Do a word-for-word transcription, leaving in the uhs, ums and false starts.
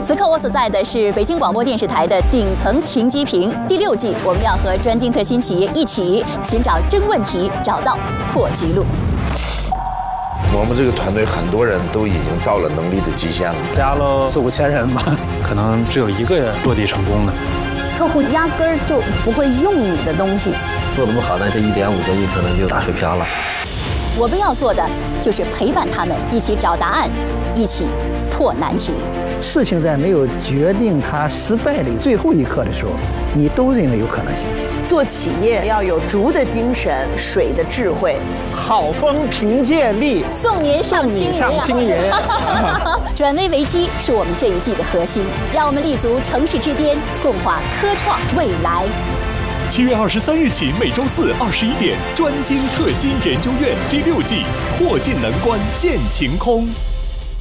此刻我所在的是北京广播电视台的顶层停机坪。第六季，我们要和专精特新企业一起寻找真问题，找到破局路。 我们这个团队很多人都已经到了能力的极限了， 加了四五千人吧，可能只有一个人落地成功的。 客户压根儿就不会用你的东西， 做得不好呢，这一点五个亿可能就打水漂了。 我们要做的就是陪伴他们一起找答案，一起破难题。 事情在没有决定它失败的最后一刻的时候，你都认为有可能性。 做企业要有竹的精神，水的智慧， 好风凭借力， 送年上青云、啊。 青云转危为机是我们这一季的核心，让我们立足城市之巅，共话科创未来。 七月二十三日起，每周四二十一点，专精特新研究院第六季，破镜难关见晴空。